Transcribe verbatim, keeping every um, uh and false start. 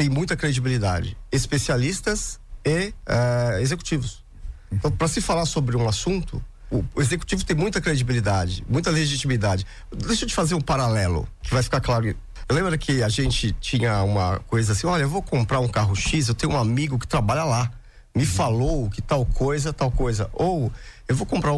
tem muita credibilidade, especialistas e uh, executivos. Então, para se falar sobre um assunto, o, o executivo tem muita credibilidade, muita legitimidade. Deixa eu te fazer um paralelo, que vai ficar claro. Eu lembro que a gente tinha uma coisa assim, olha, eu vou comprar um carro X, eu tenho um amigo que trabalha lá, me falou que tal coisa, tal coisa. Ou eu vou comprar